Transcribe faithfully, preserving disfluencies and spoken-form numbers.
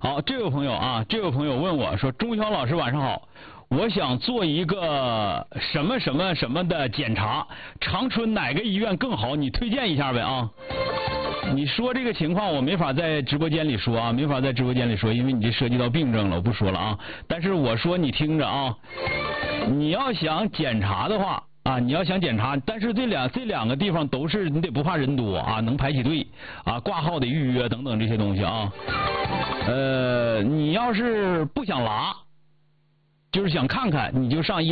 好，这位朋友啊，这位朋友问我说：“钟晓老师晚上好，我想做一个什么什么什么的检查，长春哪个医院更好？你推荐一下呗啊。”你说这个情况我没法在直播间里说啊，没法在直播间里说，因为你这涉及到病症了，我不说了啊。但是我说你听着啊，你要想检查的话啊，你要想检查，但是这两这两个地方都是你得不怕人多啊，能排起队啊，挂号得预约等等这些东西啊。呃，你要是不想拉，就是想看看，你就上医